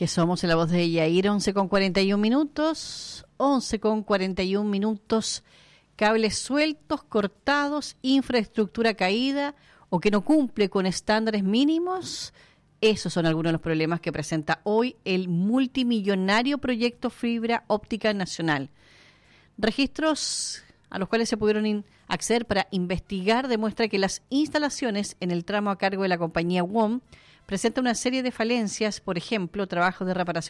Que somos en la voz de Yair, 11:41, 11:41, cables sueltos, cortados, infraestructura caída o que no cumple con estándares mínimos. Esos son algunos de los problemas que presenta hoy el multimillonario proyecto Fibra Óptica Nacional. Registros a los cuales se pudieron acceder para investigar demuestra que las instalaciones en el tramo a cargo de la compañía WOM presentan una serie de falencias, por ejemplo, trabajos de reparación